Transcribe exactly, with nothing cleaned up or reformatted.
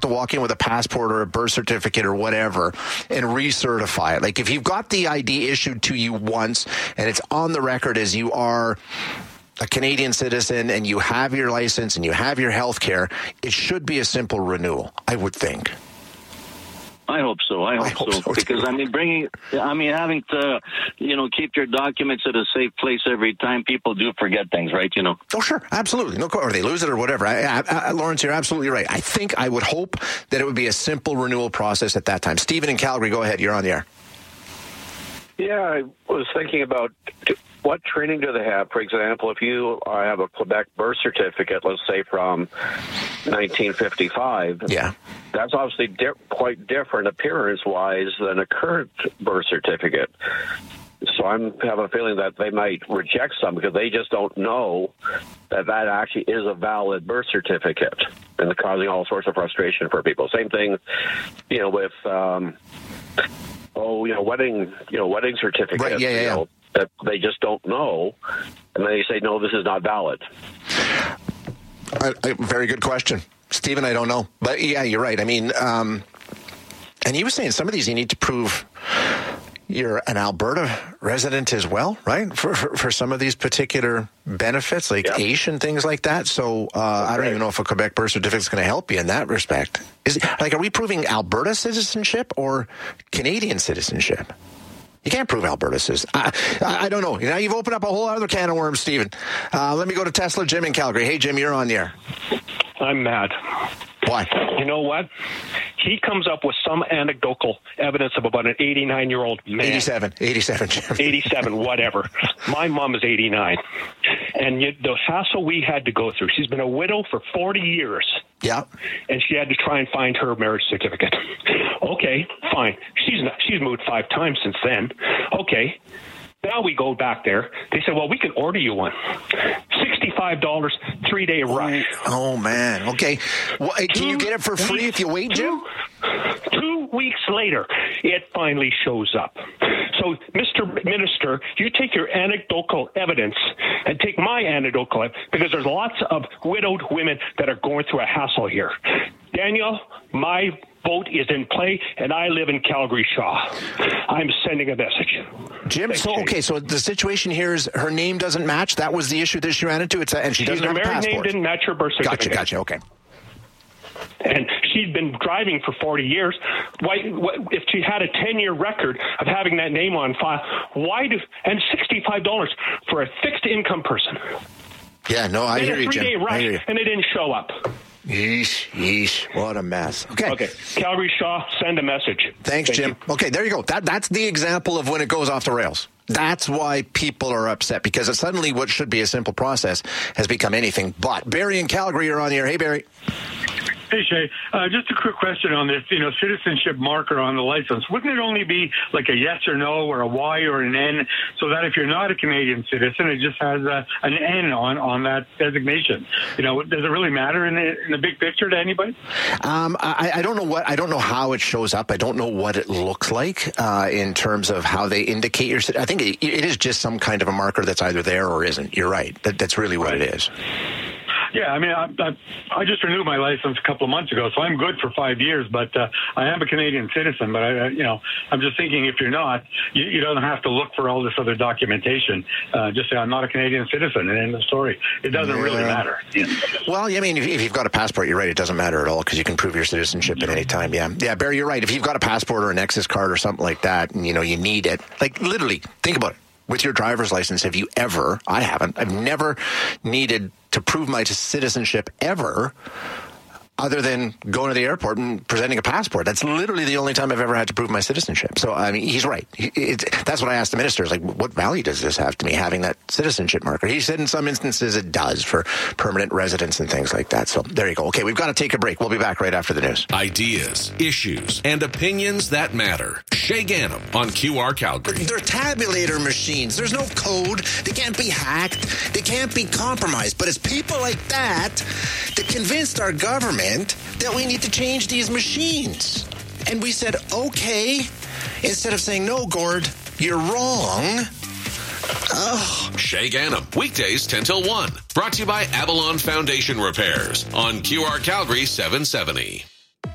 to walk in with a passport or a birth certificate or whatever and recertify it. Like if you've got the I D issued to you once and it's on the record as you are a Canadian citizen and you have your license and you have your health care, it should be a simple renewal, I would think. I hope so. I hope, I hope so. so because, I mean, bringing, I mean, having to, you know, keep your documents at a safe place every time, people do forget things, right? You know? Oh, sure. Absolutely. No, or they lose it or whatever. I, I, I, Lawrence, you're absolutely right. I think I would hope that it would be a simple renewal process at that time. Stephen in Calgary, go ahead. You're on the air. Yeah, I was thinking about what training do they have? For example, if you uh, have a Quebec birth certificate, let's say from nineteen fifty-five, yeah, that's obviously di- quite different appearance-wise than a current birth certificate. So I have a feeling that they might reject some because they just don't know that that actually is a valid birth certificate, and causing all sorts of frustration for people. Same thing, you know, with um, oh, you know, wedding, you know, wedding certificates. Right, yeah, yeah, you know, yeah. That they just don't know, and then they say, no, this is not valid. I, I, very good question. Stephen, I don't know. But, yeah, you're right. I mean, um, and he was saying some of these you need to prove you're an Alberta resident as well, right, for for, for some of these particular benefits, like yep. A I S H and things like that. So uh, I don't even know if a Quebec birth certificate is going to help you in that respect. Is it, like, are we proving Alberta citizenship or Canadian citizenship? You can't prove Alberta citizenship. I, I, I don't know. Now you've opened up a whole other can of worms, Stephen. Uh, let me go to Tesla Jim in Calgary. Hey, Jim, you're on the air. I'm mad. Why? You know what? He comes up with some anecdotal evidence of about an eighty-nine-year-old man. eighty-seven. eighty-seven, Jim. eighty-seven, whatever. My mom is eighty-nine. And yet the hassle we had to go through. She's been a widow for forty years. Yeah. And she had to try and find her marriage certificate. Okay, fine. She's not, she's moved five times since then. Okay. Now we go back there. They said, well, we can order you one. sixty-five dollars, three-day rush. Oh, oh man. Okay. Well, can two you get it for free weeks, if you wait, Jim? Two, two weeks later, it finally shows up. So, Mister Minister, you take your anecdotal evidence and take my anecdotal evidence, because there's lots of widowed women that are going through a hassle here. Daniel, my vote is in play, and I live in Calgary Shaw. I'm sending a message. Jim, Thanks, so, okay, so the situation here is her name doesn't match? That was the issue that she ran into? It's a, and she She's doesn't have a passport. Her married name didn't match her birth certificate. Gotcha, gotcha, okay. And she'd been driving for forty years. Why, if she had a ten-year record of having that name on file, why do, and sixty-five dollars for a fixed-income person. Yeah, no, I hear you, Jim. Three-day rush, I hear you. And it didn't show up. Yeesh, yeesh, what a mess. Okay. Okay. Calgary Shaw, send a message. Thanks, Thank Jim. You. Okay, there you go. That That's the example of when it goes off the rails. That's why people are upset, because suddenly what should be a simple process has become anything but. Barry in Calgary, you're on the air. Hey, Barry. Hey, Shay, uh, just a quick question on this, you know, citizenship marker on the license. Wouldn't it only be like a yes or no or a Y or an N, so that if you're not a Canadian citizen, it just has a, an N on, on that designation? You know, does it really matter in the, in the big picture to anybody? Um, I, I don't know what, I don't know how it shows up. I don't know what it looks like uh, in terms of how they indicate your, I think it, it is just some kind of a marker that's either there or isn't. You're right. That, that's really what right. it is. Yeah, I mean, I, I, I just renewed my license a couple of months ago, so I'm good for five years. But uh, I am a Canadian citizen. But I, you know, I'm just thinking, if you're not, you, you don't have to look for all this other documentation. Uh, just say I'm not a Canadian citizen, and end of story. It doesn't yeah. really matter. Yeah. Well, I mean, if, if you've got a passport, you're right. It doesn't matter at all, because you can prove your citizenship at any time. Yeah, yeah, Barry, you're right. If you've got a passport or an Nexus card or something like that, and you know you need it, like literally, think about it. With your driver's license, have you ever, I haven't, I've never needed to prove my citizenship ever, other than going to the airport and presenting a passport. That's literally the only time I've ever had to prove my citizenship. So, I mean, he's right. It, that's what I asked the minister. Is like, what value does this have to me, having that citizenship marker? He said in some instances it does for permanent residents and things like that. So there you go. Okay, we've got to take a break. We'll be back right after the news. Ideas, issues, and opinions that matter. Shay Ganem on Q R Calgary. They're tabulator machines. There's no code. They can't be hacked. They can't be compromised. But it's people like that that convinced our government that we need to change these machines. And we said, okay, instead of saying, no, Gord, you're wrong. Oh. Shay Ganem, weekdays ten till one. Brought to you by Avalon Foundation Repairs on Q R Calgary seven seventy.